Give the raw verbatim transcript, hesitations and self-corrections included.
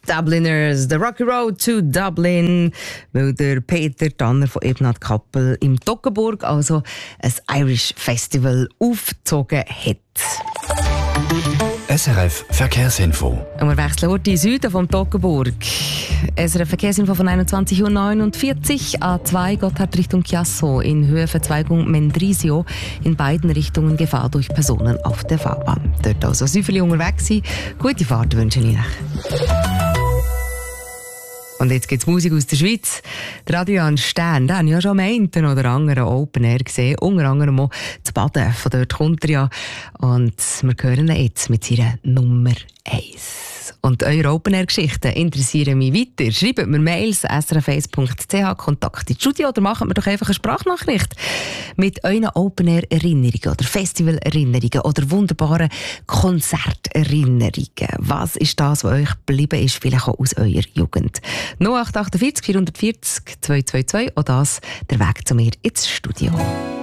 Dubliners, The Rocky Road to Dublin, weil der Peter Tanner von Ebnat Kappel im Toggenburg also ein Irish Festival aufgezogen hat. S R F Verkehrsinfo. Und wir wechseln heute in den Süden vom Toggenburg. S R F Verkehrsinfo von einundzwanzig Uhr neunundvierzig. A zwei Gotthard Richtung Chiasso in Höhe Verzweigung Mendrisio. In beiden Richtungen Gefahr durch Personen auf der Fahrbahn. Dort also Süferli unterwegs sein. Gute Fahrt wünsche ich euch. Und jetzt gibt es Musik aus der Schweiz. Der Adrian Stern, den habe ich ja schon am einen oder anderen Open Air gesehen. Unter anderem auch zu Baden. Von dort kommt er ja. Und wir hören ihn jetzt mit seiner Nummer eins. Und eure Open Air Geschichten interessieren mich weiter. Schreibt mir Mails s r f eins punkt c h, Kontakt ins Studio oder macht mir doch einfach eine Sprachnachricht mit euren Open Air Erinnerungen oder Festival Erinnerungen oder wunderbaren Konzerterinnerungen. Was ist das, was euch geblieben ist, vielleicht auch aus eurer Jugend? null acht acht vier vier vier null zwei zwei zwei oder das der Weg zu mir ins Studio.